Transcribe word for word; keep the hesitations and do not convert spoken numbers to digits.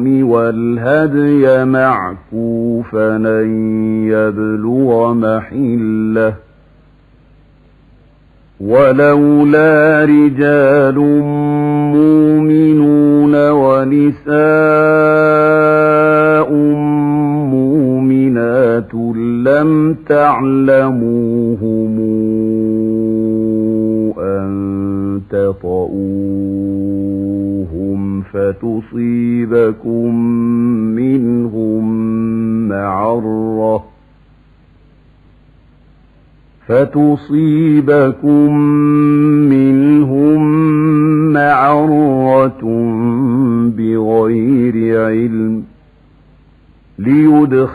والهدي معكوفا أن يبلغ محله ولولا رجال مؤمنون ونساء مؤمنات لم تعلموهم أن تطؤوهم فتصيبكم منهم معرة فتصيبكم منهم معرة بغير علم ليدخل